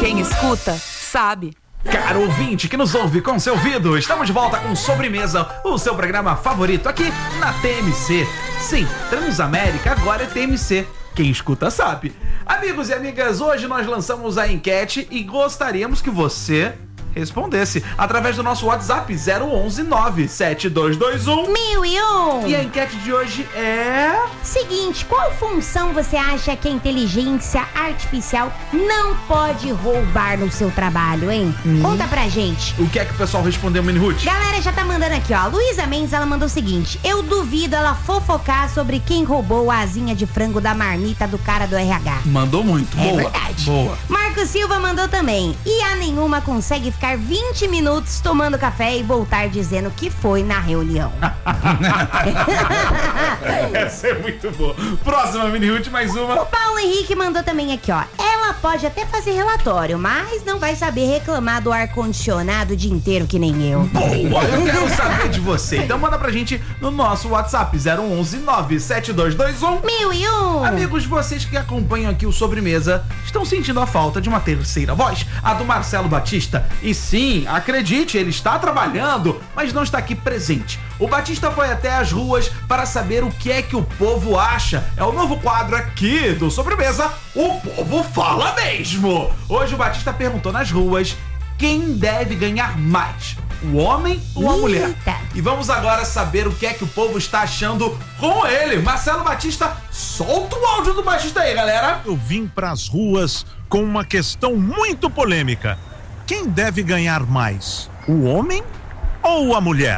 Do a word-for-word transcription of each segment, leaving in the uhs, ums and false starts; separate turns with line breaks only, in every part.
Quem escuta, sabe.
Caro ouvinte que nos ouve com seu ouvido, estamos de volta com Sobremesa, o seu programa favorito aqui na T M C. Sim, Transamérica agora é T M C. Quem escuta sabe. Amigos e amigas, hoje nós lançamos a enquete e gostaríamos que você respondesse através do nosso WhatsApp zero onze nove sete dois dois um
mil e um.
E a enquete de hoje é...
Seguinte, qual função você acha que a inteligência artificial não pode roubar no seu trabalho, hein? Hum. Conta pra gente.
O que é que o pessoal respondeu, Mini Ruth?
Galera já tá mandando aqui, ó. A Luísa Mendes, ela mandou o seguinte: eu duvido ela fofocar sobre quem roubou a asinha de frango da marmita do cara do R H.
Mandou muito,
é
boa.
verdade.
Boa.
Marcos Silva mandou também. E a nenhuma consegue ficar vinte minutos tomando café e voltar dizendo que foi na reunião.
Essa é muito boa. Próxima, Mini Ruth, mais uma.
O Paulo Henrique mandou também aqui, ó. Ela pode até fazer relatório, mas não vai saber reclamar do ar-condicionado o dia inteiro que nem eu.
Boa, eu quero saber de você. Então manda pra gente no nosso WhatsApp zero onze nove sete dois dois um
mil e um.
Amigos, vocês que acompanham aqui o Sobremesa estão sentindo a falta de uma terceira voz, a do Marcelo Batista. E sim, acredite, ele está trabalhando, mas não está aqui presente. O Batista foi até as ruas para saber o que é que o povo acha. É o novo quadro aqui do Sobremesa, O Povo Fala Mesmo. Hoje o Batista perguntou nas ruas quem deve ganhar mais, o homem ou a
Eita.
mulher. E vamos agora saber o que é que o povo está achando com ele. Marcelo Batista, solta o áudio do Batista aí, galera.
Eu vim pras ruas com uma questão muito polêmica. Quem deve ganhar mais, o homem ou a mulher?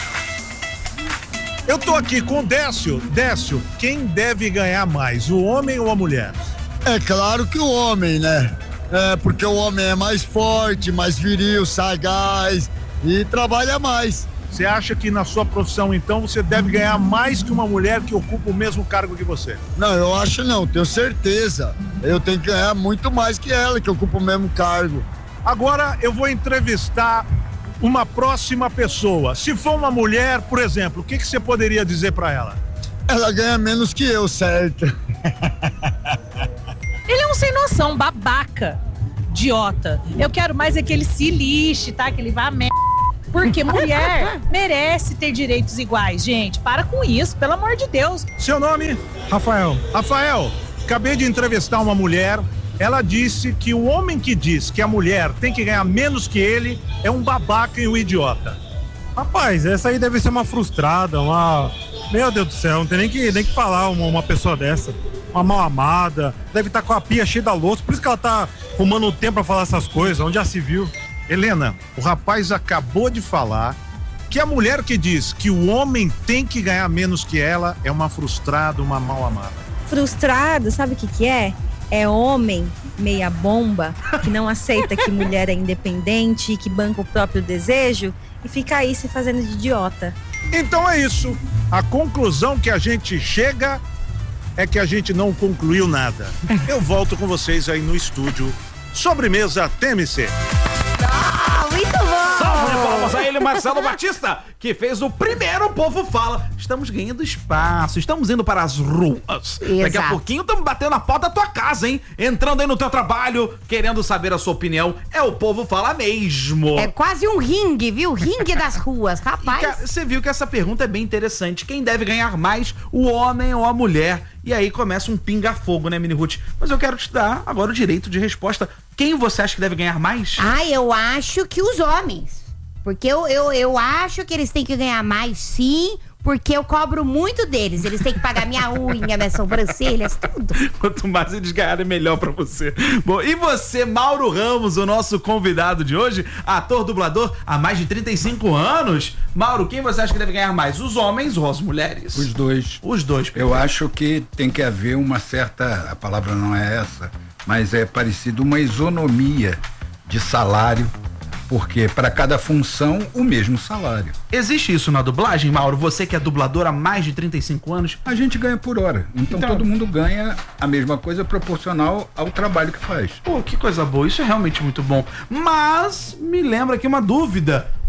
Eu tô aqui com o Décio. Décio, quem deve ganhar mais, o homem ou a mulher?
É claro que o homem, né? É, porque o homem é mais forte, mais viril, sagaz e trabalha mais.
Você acha que na sua profissão, então, você deve ganhar mais que uma mulher que ocupa o mesmo cargo que você?
Não, eu acho não, tenho certeza. Eu tenho que ganhar muito mais que ela, que ocupa o mesmo cargo.
Agora eu vou entrevistar uma próxima pessoa. Se for uma mulher, por exemplo, o que, que você poderia dizer pra ela?
Ela ganha menos que eu, certo?
Ele é um sem noção, babaca, idiota. Eu quero mais é que ele se lixe, tá? Que ele vá a merda. Porque mulher merece ter direitos iguais, gente. Para com isso, pelo amor de Deus.
Seu nome?
Rafael.
Rafael, acabei de entrevistar uma mulher. Ela disse que o homem que diz que a mulher tem que ganhar menos que ele é um babaca e um idiota.
Rapaz, essa aí deve ser uma frustrada, uma... Meu Deus do céu, não tem nem que, nem que falar uma, uma pessoa dessa. Uma mal amada, deve estar com a pia cheia da louça, por isso que ela tá arrumando o tempo pra falar essas coisas, onde já se viu.
Helena, o rapaz acabou de falar que a mulher que diz que o homem tem que ganhar menos que ela é uma frustrada, uma mal amada.
Frustrado, sabe o que que é? É homem meia bomba, que não aceita que mulher é independente e que banca o próprio desejo e fica aí se fazendo de idiota.
Então é isso. A conclusão que a gente chega é que a gente não concluiu nada. Eu volto com vocês aí no estúdio. Sobremesa T M C.
Ah, muito bom!
Salve de palmas a ele, Marcelo Batista, que fez o primeiro Povo Fala. Estamos ganhando espaço, estamos indo para as ruas.
Exato.
Daqui a pouquinho estamos batendo na porta da tua casa, hein? Entrando aí no teu trabalho, querendo saber a sua opinião. É o Povo Fala mesmo.
É quase um ringue, viu? Ringue das ruas, rapaz.
E, cara, você viu que essa pergunta é bem interessante. Quem deve ganhar mais, o homem ou a mulher? E aí começa um pinga-fogo, né, Mini Ruth? Mas eu quero te dar agora o direito de resposta. Quem você acha que deve ganhar mais?
Ah, eu acho que os homens. Porque eu, eu, eu acho que eles têm que ganhar mais, sim, porque eu cobro muito deles. Eles têm que pagar minha unha, minhas sobrancelhas, tudo.
Quanto mais eles ganharem, melhor pra você. Bom, e você, Mauro Ramos, o nosso convidado de hoje, ator, dublador há mais de trinta e cinco anos. Mauro, quem você acha que deve ganhar mais, os homens ou as mulheres?
Os dois.
Os dois.
Eu acho que tem que haver uma certa, a palavra não é essa, mas é parecido, uma isonomia de salário, porque para cada função o mesmo salário.
Existe isso na dublagem, Mauro? Você que é dublador há mais de trinta e cinco anos?
A gente ganha por hora, então, então todo mundo ganha a mesma coisa proporcional ao trabalho que faz.
Pô, que coisa boa, isso é realmente muito bom. Mas me lembra aqui uma dúvida.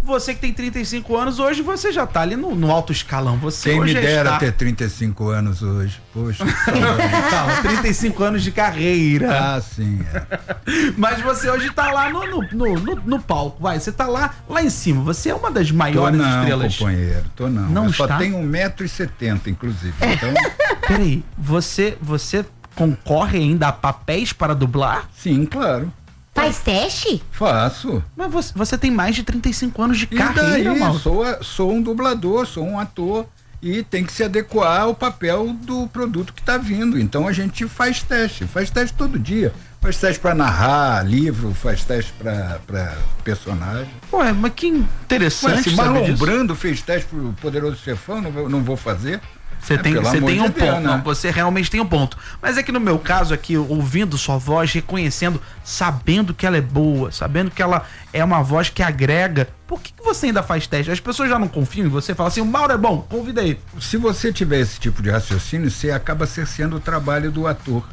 você que tem trinta e cinco anos, hoje você já tá ali no, no alto escalão. Você
Quem me
hoje
dera
está...
ter trinta e cinco anos hoje. Poxa.
Calma, trinta e cinco anos de carreira.
Ah, sim. É.
Mas você hoje tá lá no, no, no, no, no palco, vai. Você tá lá, lá em cima. Você é uma das
Tô
maiores
não,
estrelas.
companheiro, tô não.
Não
Eu só
está?
tenho um metro e setenta, inclusive. Então,
Peraí, você, você concorre ainda a papéis para dublar?
sim, claro.
Faz teste?
Faço.
Mas você, você tem mais de trinta e cinco anos de
E
carreira,
daí,
Mauro.
sou, a- sou um dublador, sou um ator e tem que se adequar ao papel do produto que está vindo. Então a gente faz teste, faz teste todo dia. Faz teste para narrar livro, faz teste para personagem.
Ué, mas que
Ué,
interessante
se
saber
Marlon
disso.
Brando fez teste pro Poderoso Chefão, não vou, não vou fazer.
Você
É,
tem,
pelo
você
amor
tem
de
um
Deus,
ponto,
né?
não, você realmente tem um ponto. Mas é que no meu caso aqui, ouvindo sua voz, reconhecendo, sabendo que ela é boa, sabendo que ela é uma voz que agrega, por que, que você ainda faz teste? As pessoas já não confiam em você, falam assim, o Mauro é bom, convida aí.
Se você tiver esse tipo de raciocínio, você acaba cerceando o trabalho do ator.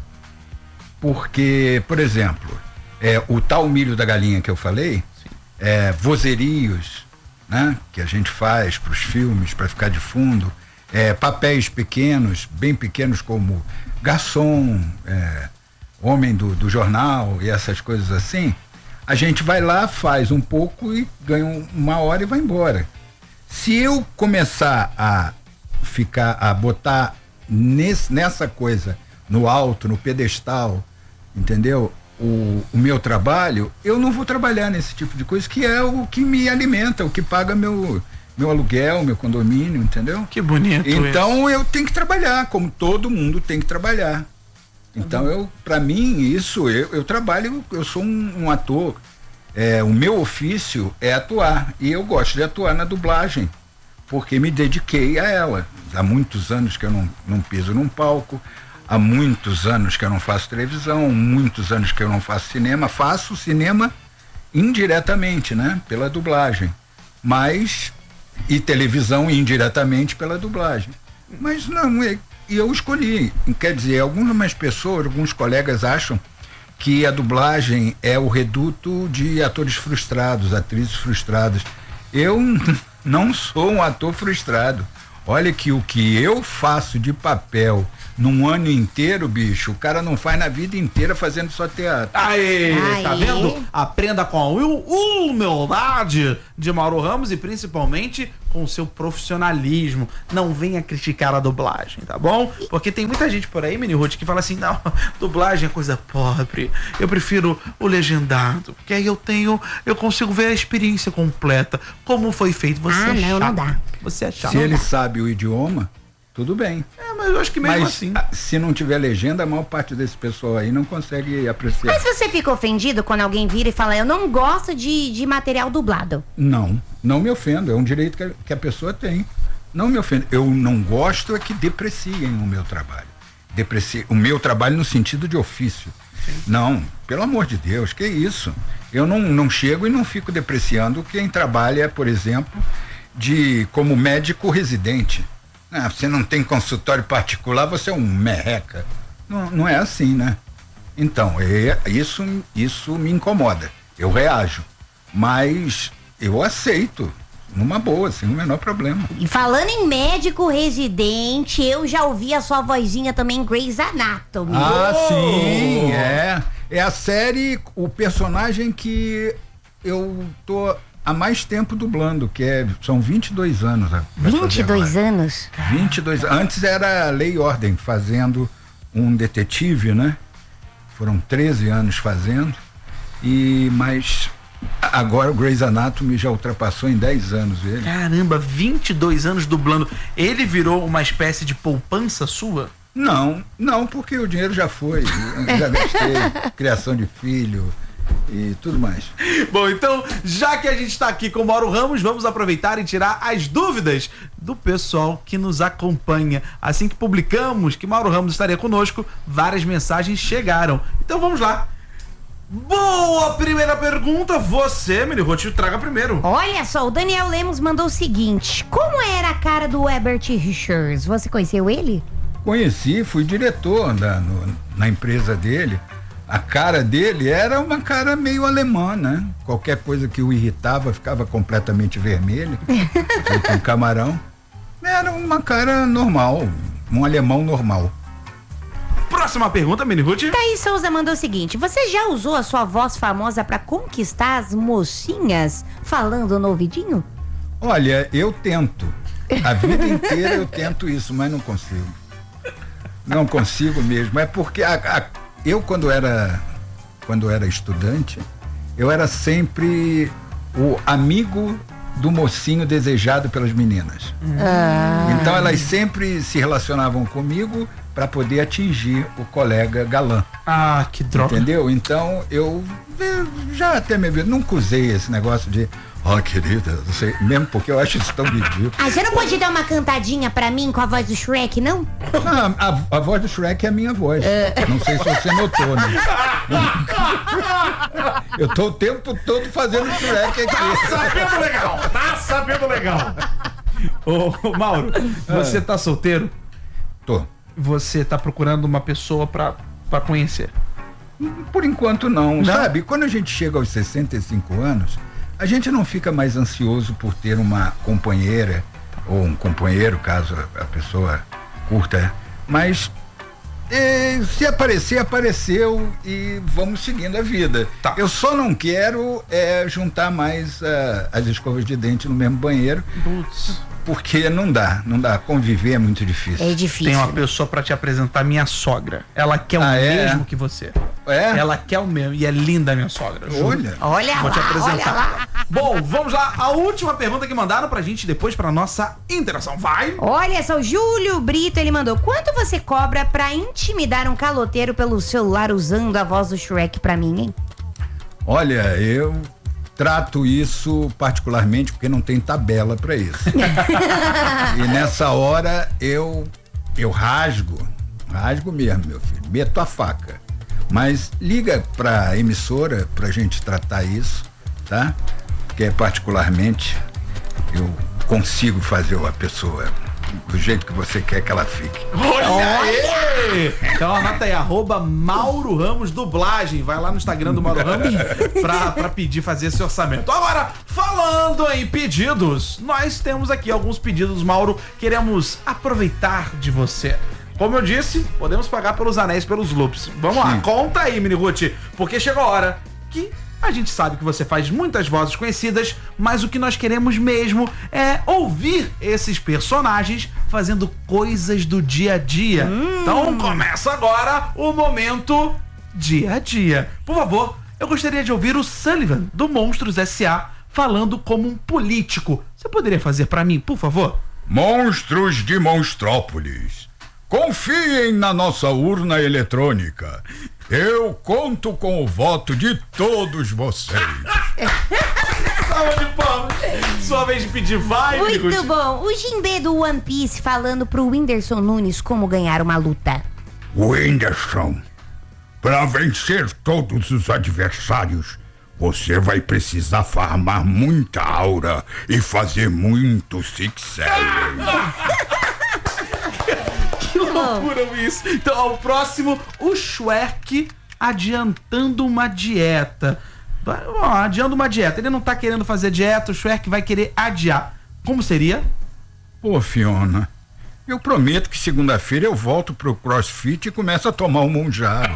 Porque, por exemplo, é, o tal milho da galinha que eu falei, é, vozerios, né, que a gente faz para os filmes, para ficar de fundo, é, papéis pequenos, bem pequenos como garçom, é, homem do, do jornal e essas coisas assim, a gente vai lá, faz um pouco e ganha um- uma hora e vai embora. Se eu começar a ficar, a botar nesse, nessa coisa, no alto, no pedestal, entendeu? O, o meu trabalho, eu não vou trabalhar nesse tipo de coisa, que é o que me alimenta, o que paga meu, meu aluguel, meu condomínio, entendeu?
Que bonito
Então eu tenho que trabalhar, como todo mundo tem que trabalhar. Então eu, para mim, isso, eu, eu trabalho, eu sou um, um ator, é, o meu ofício é atuar, e eu gosto de atuar na dublagem, porque me dediquei a ela. Há muitos anos que eu não, não piso num palco, há muitos anos que eu não faço televisão, muitos anos que eu não faço cinema, faço cinema indiretamente, né, pela dublagem, mas, e televisão indiretamente pela dublagem. Mas não, é, e eu escolhi, quer dizer, algumas pessoas, alguns colegas acham que a dublagem é o reduto de atores frustrados, atrizes frustradas. Eu não sou um ator frustrado. Olha que o que eu faço de papel num ano inteiro, bicho, o cara não faz na vida inteira fazendo só teatro.
Aê,
Aê.
tá vendo? Aprenda com a hum- humildade de Mauro Ramos e principalmente com o seu profissionalismo. Não venha criticar a dublagem, tá bom? Porque tem muita gente por aí, Mini Ruth, que fala assim, não, dublagem é coisa pobre, eu prefiro o legendado, porque aí eu tenho, eu consigo ver a experiência completa, como foi feito. Você
Ah,
é
não,
chato.
não dá.
Você é chato.
Se ele sabe o idioma, tudo bem.
É, mas eu acho que mesmo
Mas
assim...
a- se não tiver legenda, a maior parte desse pessoal aí não consegue apreciar.
Mas você fica ofendido quando alguém vira e fala, eu não gosto de, de material dublado.
Não, não me ofendo, é um direito que a, que a pessoa tem. Não me ofendo. Eu não gosto é que depreciem o meu trabalho. Deprecie, o meu trabalho no sentido de ofício. Não, pelo amor de Deus, que isso? Eu não, não chego e não fico depreciando quem trabalha, por exemplo, de como médico residente. Ah, você não tem consultório particular, você é um merreca. Não, não é assim, né? Então, é, isso, isso me incomoda. Eu reajo. Mas eu aceito, numa boa, sem o menor problema.
E falando em médico residente, eu já ouvi a sua vozinha também em Grey's Anatomy.
Ah, sim, é. É a série, o personagem que eu tô há mais tempo dublando, que é, são vinte e dois anos. vai fazer
vinte e dois
agora.
anos?
vinte e dois. Antes era Lei e Ordem, fazendo um detetive, né? Foram treze anos fazendo. E, mas agora o Grey's Anatomy já ultrapassou em dez anos ele.
Caramba, vinte e dois anos dublando. Ele virou uma espécie de poupança sua?
Não, não, porque o dinheiro já foi. Eu já gastei, criação de filho e tudo mais.
Bom, então, já que a gente tá aqui com o Mauro Ramos, vamos aproveitar e tirar as dúvidas do pessoal que nos acompanha. Assim que publicamos que Mauro Ramos estaria conosco, várias mensagens chegaram. Então vamos lá. Boa primeira pergunta, você, Mini Ruth, traga primeiro.
Olha só, o Daniel Lemos mandou o seguinte: como era a cara do Herbert Richards? Você conheceu ele?
Conheci, fui diretor da, no, na empresa dele a cara dele era uma cara meio alemã, né? Qualquer coisa que o irritava ficava completamente vermelho, feito um camarão. Era uma cara normal, um alemão normal.
Próxima pergunta, Mini Ruth.
Thaís Souza mandou o seguinte: você já usou a sua voz famosa pra conquistar as mocinhas falando no ouvidinho?
Olha, eu tento. A vida inteira eu tento isso, mas não consigo. Não consigo mesmo. É porque a, a, eu, quando era, quando era estudante, eu era sempre o amigo do mocinho desejado pelas meninas.
Ah.
Então elas sempre se relacionavam comigo para poder atingir o colega galã.
Ah, que droga.
Entendeu? Então eu, eu já até me vi, nunca usei esse negócio de ó, oh, querida, não sei, mesmo porque eu acho isso tão ridículo.
Ah, você não pode dar uma cantadinha pra mim com a voz do Shrek, não?
Não, a, a voz do Shrek é a minha voz. Não sei se você notou, né? Eu tô o tempo todo fazendo Shrek aqui.
Tá sabendo legal, tá sabendo legal. Ô, Mauro, você tá solteiro?
Tô.
Você tá procurando uma pessoa pra, pra conhecer?
Por enquanto não,
não,
sabe? Quando a gente chega aos sessenta e cinco anos, a gente não fica mais ansioso por ter uma companheira ou um companheiro, caso a pessoa curta, mas é, se aparecer, apareceu e vamos seguindo a vida.
Tá.
Eu só não quero é, juntar mais uh, as escovas de dente no mesmo banheiro.
Putz.
Porque não dá, não dá. Conviver é muito difícil.
É difícil.
Tem uma pessoa pra te apresentar, minha sogra. Ela quer o
Ah, é?
mesmo que você.
É?
Ela quer o mesmo. E é linda, minha sogra. Juro.
Olha.
Olha
Vou
lá,
te apresentar.
olha lá.
Bom, vamos lá. A última pergunta que mandaram pra gente depois pra nossa interação. Vai!
Olha só, o Júlio Brito, ele mandou: quanto você cobra pra intimidar um caloteiro pelo celular usando a voz do Shrek pra mim, hein?
Olha, eu trato isso particularmente porque não tem tabela para isso. E nessa hora eu eu rasgo, rasgo mesmo, meu filho, meto a faca. Mas liga pra emissora pra gente tratar isso, tá? Porque particularmente eu consigo fazer a pessoa do jeito que você quer que ela fique.
Olha aí! Então anota aí, arroba Mauro Ramos Dublagem. Vai lá no Instagram do Mauro Ramos pra, pra pedir, fazer esse orçamento. Agora, falando em pedidos, nós temos aqui alguns pedidos, Mauro. Queremos aproveitar de você. Como eu disse, podemos pagar pelos anéis, pelos loops. Vamos lá,
Sim.
Conta aí, Mini Ruth, porque chegou a hora que a gente sabe que você faz muitas vozes conhecidas, mas o que nós queremos mesmo é ouvir esses personagens fazendo coisas do dia a dia. Hum. Então começa agora o momento dia a dia. Por favor, eu gostaria de ouvir o Sullivan, do Monstros S A, falando como um político. Você poderia fazer pra mim, por favor?
Monstros de Monstrópolis, confiem na nossa urna eletrônica. Eu conto com o voto de todos vocês.
Salva de palmas. Sua vez de pedir, vai,
Muito
Mini Ruth.
bom. O Jinbe do One Piece falando pro Whindersson Nunes como ganhar uma luta.
Whindersson, para vencer todos os adversários, você vai precisar farmar muita aura e fazer muito six-selling.
Que loucura isso. Então, o próximo, o Shrek adiantando uma dieta. Vai, ó, adiando uma dieta. Ele não tá querendo fazer dieta, o Shrek vai querer adiar. Como seria?
Pô, Fiona, eu prometo que segunda-feira eu volto pro CrossFit e começo a tomar um monjaro.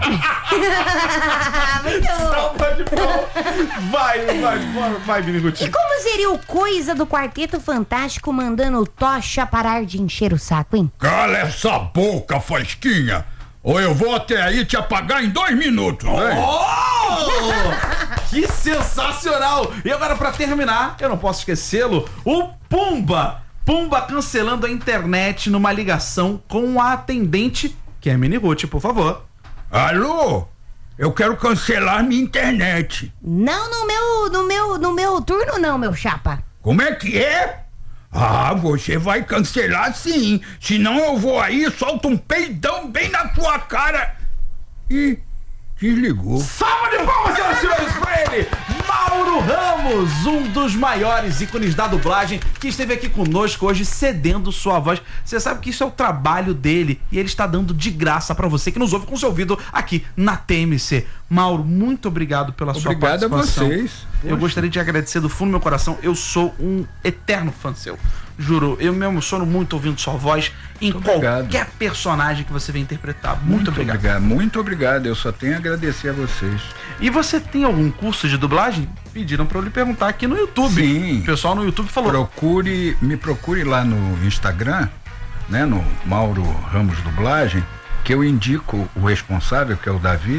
Salva de palmas. Vai, vai, vai, vai, Mini Ruth.
E como seria o Coisa do Quarteto Fantástico mandando o Tocha parar de encher o saco, hein?
Cala essa boca, Fasquinha, ou eu vou até aí te apagar em dois minutos, hein?
Oh! Que sensacional! E agora, pra terminar, eu não posso esquecê-lo, o Pumba. Pumba cancelando a internet numa ligação com a atendente, que é a Mini Ruth, por favor.
Alô? Eu quero cancelar minha internet.
Não no meu, no meu, no meu turno não, meu chapa.
Como é que é? Ah, você vai cancelar sim. Senão eu vou aí, solto um peidão bem na tua cara. E desligou.
Salva de palmas, senhoras e senhores, pra ele! Mauro Ramos, um dos maiores ícones da dublagem que esteve aqui conosco hoje cedendo sua voz. Você sabe que isso é o trabalho dele e ele está dando de graça pra você que nos ouve com seu ouvido aqui na T M C. Mauro, muito obrigado pela sua
Obrigado
participação.
a vocês.
Eu
Poxa.
gostaria de agradecer do fundo do meu coração. Eu sou um eterno fã seu. Juro, eu me emociono muito ouvindo sua voz em
Muito obrigado.
qualquer personagem que você vem interpretar. Muito,
Muito
obrigado.
obrigado. Muito obrigado. Eu só tenho a agradecer a vocês.
E você tem algum curso de dublagem? Pediram pra eu lhe perguntar aqui no YouTube.
Sim.
O pessoal no YouTube falou.
Procure, me procure lá no Instagram, né, no Mauro Ramos Dublagem, que eu indico o responsável, que é o Davi,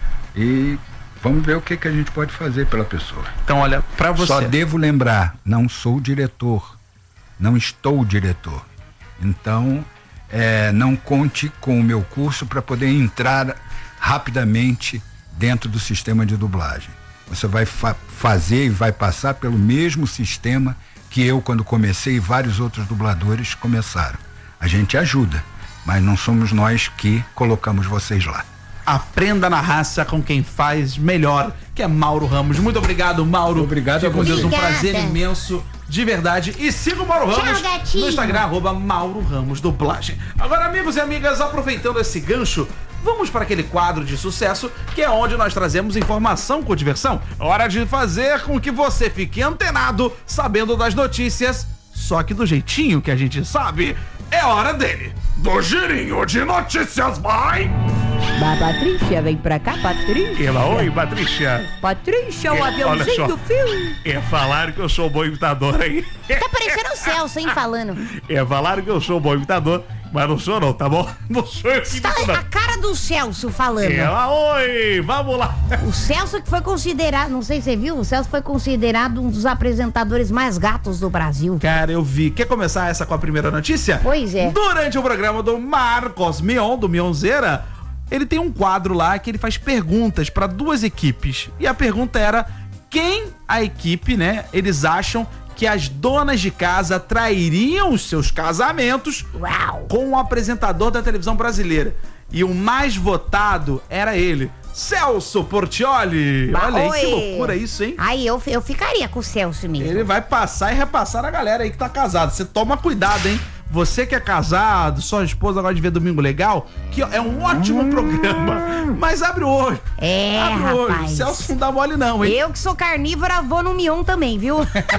e vamos ver o que, que a gente pode fazer pela pessoa.
Então, olha, pra você.
Só devo lembrar, não sou diretor, não estou diretor. Então, é, não conte com o meu curso para poder entrar rapidamente dentro do sistema de dublagem. Você vai fa- fazer e vai passar pelo mesmo sistema que eu, quando comecei, e vários outros dubladores começaram. A gente ajuda, mas não somos nós que colocamos vocês lá.
Aprenda na raça com quem faz melhor, que é Mauro Ramos. Muito obrigado, Mauro.
Obrigado
Fique
a
com Deus, um
Obrigada.
prazer imenso, de verdade. E siga o Mauro
Tchau,
Ramos
gatinho.
no Instagram, arroba Mauro Ramos Dublagem. Agora, amigos e amigas, aproveitando esse gancho, vamos para aquele quadro de sucesso, que é onde nós trazemos informação com diversão. Hora de fazer com que você fique antenado, sabendo das notícias, só que do jeitinho que a gente sabe. É hora dele, do girinho de notícias, vai!
Ba, Patrícia, vem pra cá, Patrícia.
Ela, oi, Patrícia.
Patrícia, o
É, olha só.
aviãozinho do filme.
É falar que eu sou bom imitador aí.
Tá parecendo o Celso, hein, falando.
É falar que eu sou bom imitador, mas não sou não, tá bom? Não sou eu que
Tá
imito
a
não.
cara do Celso falando.
Ela, oi, vamos lá.
O Celso que foi considerado, não sei se você viu, o Celso foi considerado um dos apresentadores mais gatos do Brasil.
Cara, eu vi. Quer começar essa com a primeira notícia?
Pois é.
Durante o programa do Marcos Mion, do Mionzeira, ele tem um quadro lá que ele faz perguntas para duas equipes. E a pergunta era quem a equipe, né, eles acham que as donas de casa trairiam os seus casamentos
Uau.
com o apresentador da televisão brasileira. E o mais votado era ele, Celso Portiolli.
Ba-
Olha aí, que
Oi.
loucura isso, hein?
Aí eu, eu ficaria com o Celso mesmo.
Ele vai passar e repassar a galera aí que tá casada. Você toma cuidado, hein? Você que é casado, sua esposa gosta de ver Domingo Legal, que ó, é um ótimo
Hum.
programa. Mas abre o olho.
É,
abre o olho.
rapaz.
Celso não dá mole não, hein?
Eu que sou carnívora vou no Mion também, viu?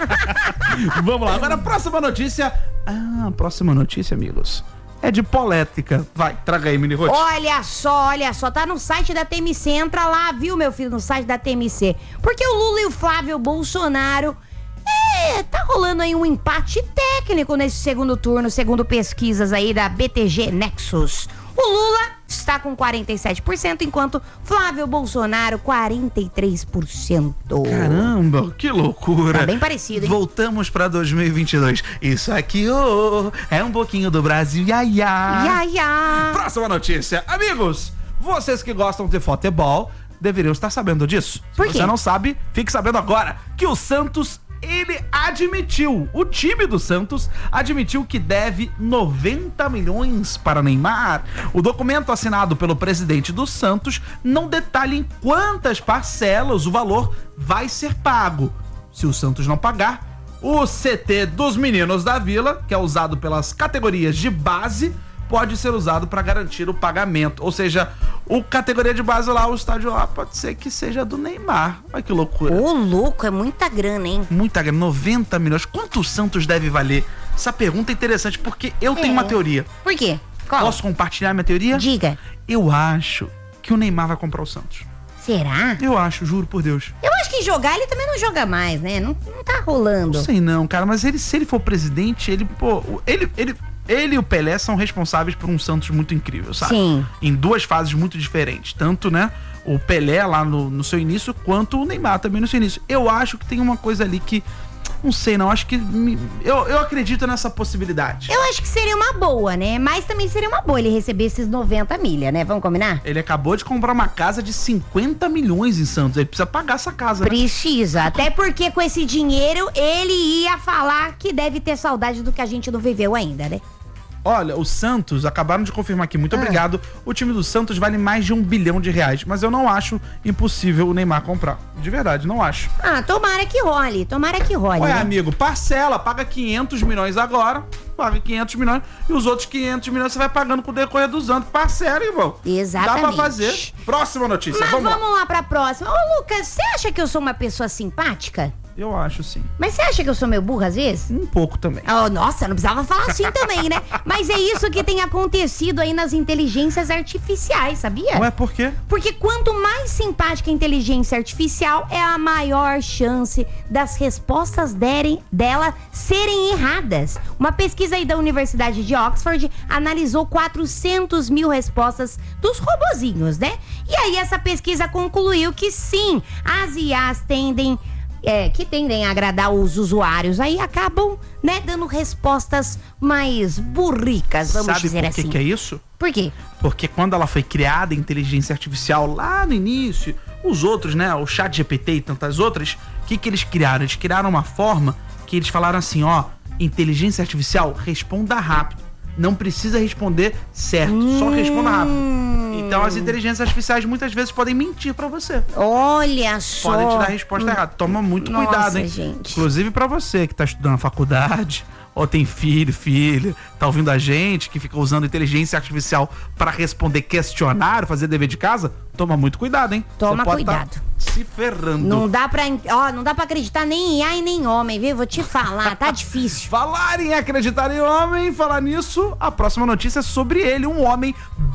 Vamos lá, agora a próxima notícia. Ah, a próxima notícia, amigos, é de polétrica. Vai, traga aí, Mini Rote.
Olha só, olha só, tá no site da T M C, entra lá, viu, meu filho, no site da T M C. Porque o Lula e o Flávio Bolsonaro, é, tá rolando aí um empate técnico nesse segundo turno, segundo pesquisas aí da B T G Nexus. O Lula está com quarenta e sete por cento, enquanto Flávio Bolsonaro, quarenta e três por cento.
Caramba, que loucura.
Tá bem parecido, hein?
Voltamos pra dois mil e vinte e dois. Isso aqui, oh, é um pouquinho do Brasil, ia, ia.
Ia, ia.
Próxima notícia. Amigos, vocês que gostam de futebol deveriam estar sabendo disso.
Por
Se
quê?
você não sabe, fique sabendo agora que o Santos, ele admitiu, o time do Santos admitiu que deve noventa milhões para Neymar. O documento assinado pelo presidente do Santos não detalha em quantas parcelas o valor vai ser pago. Se o Santos não pagar, o C T dos Meninos da Vila, que é usado pelas categorias de base, pode ser usado para garantir o pagamento. Ou seja, o categoria de base lá, o estádio lá, pode ser que seja do Neymar. Olha que loucura.
Ô, louco, é muita grana, hein?
Muita grana, noventa milhões. Quanto o Santos deve valer? Essa pergunta é interessante porque eu tenho
É.
uma teoria.
Por quê? Qual?
Posso compartilhar minha teoria?
Diga.
Eu acho que o Neymar vai comprar o Santos.
Será?
Eu acho, juro por Deus.
Eu acho que jogar ele também não joga mais, né? Não, não tá rolando.
Não sei não, cara, mas ele, se ele for presidente, ele, pô, ele, ele, ele e o Pelé são responsáveis por um Santos muito incrível, sabe?
Sim.
Em duas fases muito diferentes. Tanto, né, o Pelé lá no, no seu início, quanto o Neymar também no seu início. Eu acho que tem uma coisa ali que, não sei não, acho que, me, eu, eu acredito nessa possibilidade.
Eu acho que seria uma boa, né? Mas também seria uma boa ele receber esses noventa milha, né? Vamos combinar?
Ele acabou de comprar uma casa de cinquenta milhões em Santos. Ele precisa pagar essa casa, né?
Precisa. Até porque com esse dinheiro ele ia falar que deve ter saudade do que a gente não viveu ainda, né?
Olha, o Santos, acabaram de confirmar aqui, muito
Ah.
obrigado. O time do Santos vale mais de um bilhão de reais, mas eu não acho impossível o Neymar comprar. De verdade, não acho.
Ah, tomara que role, tomara que role.
Olha,
né?
amigo, parcela, paga quinhentos milhões agora, paga quinhentos milhões, e os outros quinhentos milhões você vai pagando com o decorrer dos anos. Parcela, irmão.
Exatamente.
Dá pra fazer. Próxima notícia,
Mas
vamos,
vamos,
lá.
lá pra próxima. Ô, Lucas, você acha que eu sou uma pessoa simpática?
Eu acho sim.
Mas você acha que eu sou meio burra às vezes?
Um pouco também.
Oh, nossa, não precisava falar assim também, né? Mas é isso que tem acontecido aí nas inteligências artificiais, sabia?
Ué, por quê?
Porque quanto mais simpática a inteligência artificial, é a maior chance das respostas derem, dela serem erradas. Uma pesquisa aí da Universidade de Oxford analisou quatrocentos mil respostas dos robozinhos, né? E aí essa pesquisa concluiu que sim, as I As tendem... É, que tendem a agradar os usuários, aí acabam, né, dando respostas mais burricas, vamos
Sabe
dizer
por que
assim.
que é isso?
Por quê?
Porque quando ela foi criada, a inteligência artificial, lá no início, os outros, né, o chat G P T e tantas outras, o que que eles criaram? Eles criaram uma forma que eles falaram assim, ó, inteligência artificial, responda rápido. Não precisa responder certo, hum. só responda rápido. Então as inteligências artificiais muitas vezes podem mentir pra você.
Olha só.
Podem te dar a resposta hum. errada. Toma muito
Nossa,
cuidado, hein?
gente.
Inclusive pra você que tá estudando na faculdade, ou tem filho, filha, tá ouvindo a gente, que fica usando inteligência artificial pra responder questionário, fazer dever de casa, toma muito cuidado, hein?
Toma
você pode
cuidado.
Tá se ferrando.
Não dá pra, ó, não dá pra acreditar nem em I A e nem em homem, viu? Vou te falar, tá difícil.
Falar em acreditar em homem, falar nisso, a próxima notícia é sobre ele, um homem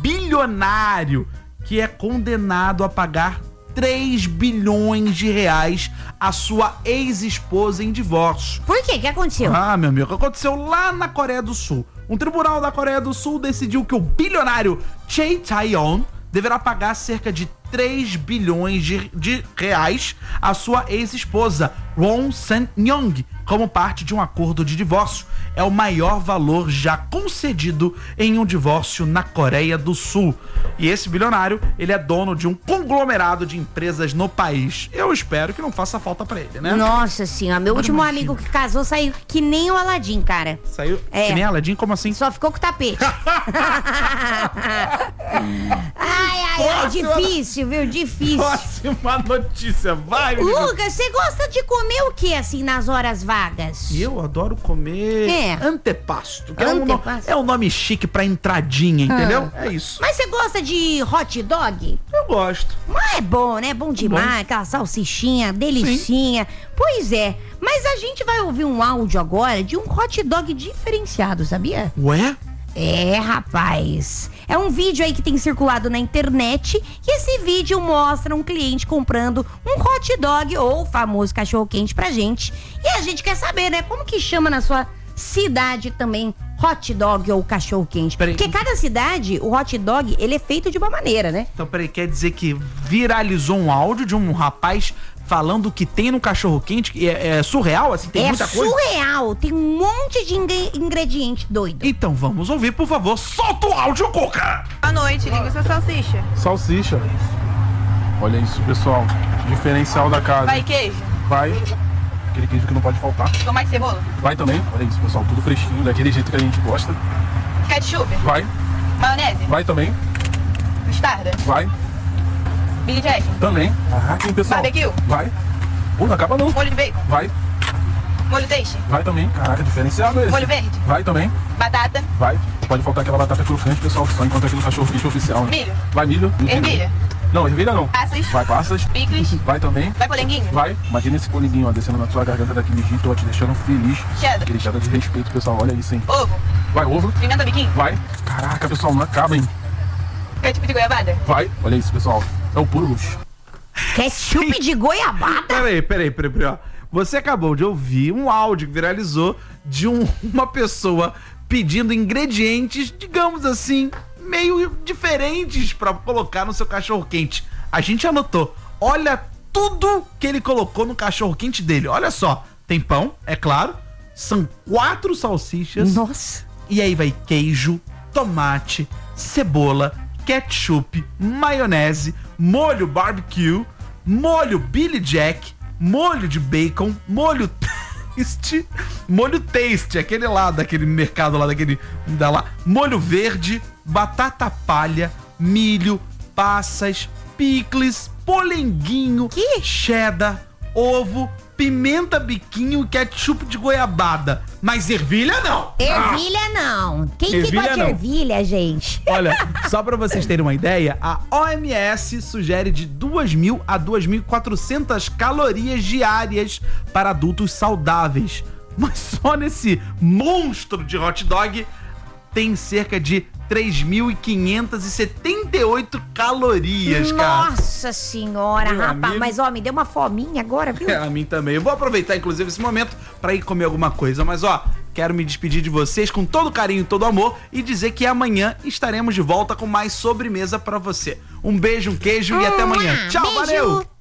bilionário que é condenado a pagar três bilhões de reais à sua ex-esposa em divórcio.
Por quê? O que aconteceu?
Ah, meu amigo, aconteceu lá na Coreia do Sul. Um tribunal da Coreia do Sul decidiu que o bilionário Chae Tae-yeon deverá pagar cerca de três bilhões de, de reais à sua ex-esposa, Ron San-young, como parte de um acordo de divórcio. É o maior valor já concedido em um divórcio na Coreia do Sul. E esse bilionário, ele é dono de um conglomerado de empresas no país. Eu espero que não faça falta pra ele, né?
Nossa senhora, meu
Mas
último
imagina.
amigo que casou saiu que nem o Aladim, cara.
Saiu
É.
que nem Aladim? Como assim?
Só ficou com o tapete. ai, ai, ai,
Próxima-
difícil, viu? Difícil.
Próxima notícia, vai, menino.
Lucas, você gosta de comer o que, assim, nas horas vagas?
E eu adoro comer
É.
antepasto. Que é, um, no-
Antepasto.
é um nome chique pra entradinha, entendeu? É isso.
Mas você gosta de hot dog?
Eu gosto.
Mas é bom, né? Bom demais, aquela salsichinha, delicinha. Pois é, mas a gente vai ouvir um áudio agora de um hot dog diferenciado, sabia?
Ué?
É, rapaz. É um vídeo aí que tem circulado na internet e esse vídeo mostra um cliente comprando um hot dog ou o famoso cachorro-quente pra gente. E a gente quer saber, né? Como que chama na sua cidade também hot dog ou cachorro-quente?
Peraí.
Porque cada cidade, o hot dog, ele é feito de uma maneira, né?
Então, peraí, quer dizer que viralizou um áudio de um rapaz falando o que tem no cachorro-quente? que É, é surreal, assim? Tem
é
muita coisa?
surreal, tem um monte de ingre- ingrediente doido.
Então vamos ouvir, por favor. Solta o áudio, Coca!
Boa noite, linguiça salsicha.
Salsicha. Olha isso, pessoal. Diferencial da casa.
Vai queijo?
Vai. Aquele queijo que não pode faltar.
Com mais cebola?
Vai também. Olha isso, pessoal. Tudo fresquinho, daquele jeito que a gente gosta.
Ketchup?
Vai.
Maionese?
Vai também.
Mostarda?
Vai.
Billy Jack?
Também. Caraca, hein, pessoal.
Barbecue?
Vai. Pô, não acaba não.
Molho de bacon?
Vai.
Molho peixe?
Vai também. Caraca, diferenciado esse.
Molho verde?
Vai também.
Batata?
Vai. Pode faltar aquela batata crocante, pessoal. Só encontra aqui no cachorro-quente oficial, né?
Milho?
Vai milho.
Ervilha?
Não, ervilha não.
Passas?
Vai passas.
Picles?
Vai também.
Vai polenguinho?
Vai. Imagina esse polinguinho, ó, descendo na sua garganta daquele jeito, ó, te deixando feliz.
Cheddar?
Aquele cheddar de respeito, pessoal. Olha isso, hein.
Ovo?
Vai, ovo.
Pimenta biquinho?
Vai. Caraca, pessoal, não acaba, hein.
Ketchup de goiabada?
Vai. Olha isso, pessoal. É o puro luxo.
Ketchup de goiabada?
Peraí, peraí, peraí, peraí, ó. Você acabou de ouvir um áudio que viralizou de um- uma pessoa pedindo ingredientes, digamos assim, meio diferentes pra colocar no seu cachorro-quente. A gente anotou. Olha tudo que ele colocou no cachorro-quente dele. Olha só. Tem pão, é claro. São quatro salsichas.
Nossa.
E aí vai queijo, tomate, cebola, ketchup, maionese, molho barbecue, molho Billy Jack, molho de bacon, molho taste, molho taste, aquele lá, daquele mercado lá, daquele, da lá, molho verde, batata palha, milho, passas, picles, polenguinho, que? cheddar, ovo, pimenta biquinho e ketchup de goiabada. Mas ervilha não.
Ervilha não. Quem que
Ervilha
gosta de
não.
ervilha, gente?
Olha, só pra vocês terem uma ideia, a O M S sugere de duas mil a duas mil e quatrocentas calorias diárias para adultos saudáveis. Mas só nesse monstro de hot dog tem cerca de três mil quinhentas e setenta e oito calorias, cara.
Nossa senhora,
Meu
rapaz.
amigo.
Mas, ó, me deu uma fominha agora, viu?
É, a mim também. Eu vou aproveitar, inclusive, esse momento pra ir comer alguma coisa. Mas, ó, quero me despedir de vocês com todo carinho e todo amor e dizer que amanhã estaremos de volta com mais sobremesa pra você. Um beijo, um queijo e até amanhã. Tchau,
Beijo.
valeu!